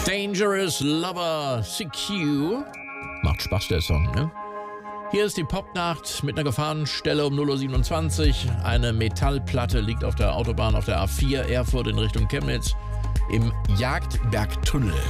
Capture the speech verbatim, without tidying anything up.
Dangerous Lover, C Q. Macht Spaß, der Song, ne? Hier ist die Popnacht mit einer Gefahrenstelle um null Uhr siebenundzwanzig. Eine Metallplatte liegt auf der Autobahn auf der A vier Erfurt in Richtung Chemnitz im Jagdbergtunnel.